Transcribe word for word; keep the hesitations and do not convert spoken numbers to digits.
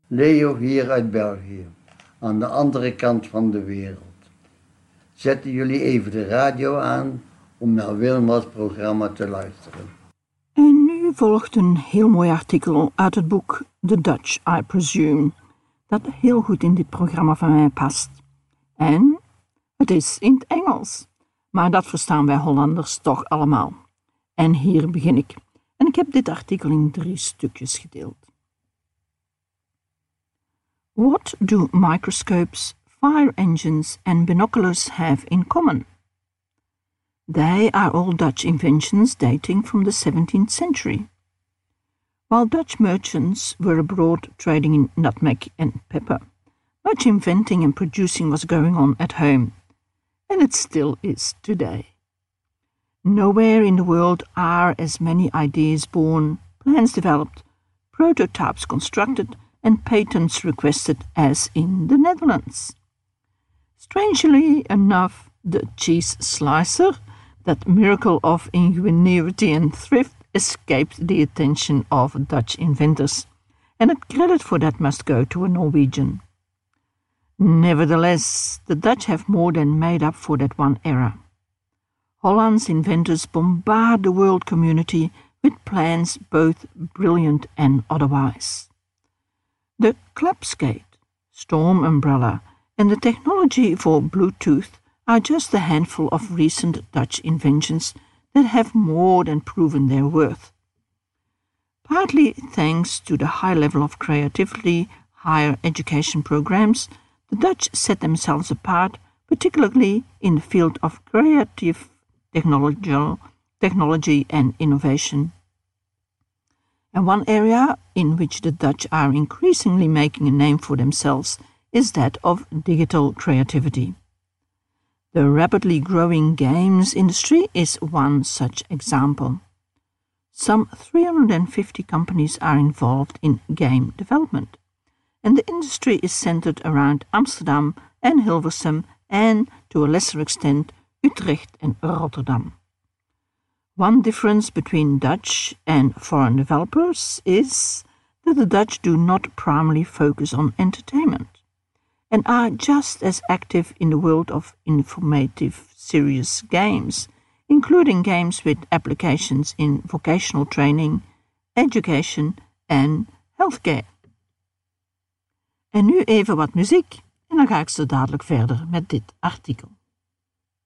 Leo hier uit België, aan de andere kant van de wereld. Zetten jullie even de radio aan om naar Wilma's programma te luisteren. En nu volgt een heel mooi artikel uit het boek The Dutch, I Presume, dat heel goed in dit programma van mij past. En het is in het Engels, maar dat verstaan wij Hollanders toch allemaal. En hier begin ik. En ik heb dit artikel in drie stukjes gedeeld. What do microscopes, fire engines and binoculars have in common? They are all Dutch inventions dating from the seventeenth century. While Dutch merchants were abroad trading in nutmeg and pepper, much inventing and producing was going on at home, and it still is today. Nowhere in the world are as many ideas born, plans developed, prototypes constructed, and patents requested as in the Netherlands. Strangely enough, the cheese slicer, that miracle of ingenuity and thrift, escaped the attention of Dutch inventors, and the credit for that must go to a Norwegian. Nevertheless, the Dutch have more than made up for that one error. Holland's inventors bombard the world community with plans both brilliant and otherwise. The klapskate, storm umbrella, and the technology for Bluetooth are just a handful of recent Dutch inventions that have more than proven their worth. Partly thanks to the high level of creativity, higher education programs, the Dutch set themselves apart, particularly in the field of creative technology, technology and innovation. And one area in which the Dutch are increasingly making a name for themselves is that of digital creativity. The rapidly growing games industry is one such example. Some three hundred fifty companies are involved in game development, and the industry is centered around Amsterdam and Hilversum and, to a lesser extent, Utrecht and Rotterdam. One difference between Dutch and foreign developers is that the Dutch do not primarily focus on entertainment and are just as active in the world of informative, serious games, including games with applications in vocational training, education en healthcare. En nu even wat muziek en dan ga ik zo dadelijk verder met dit artikel.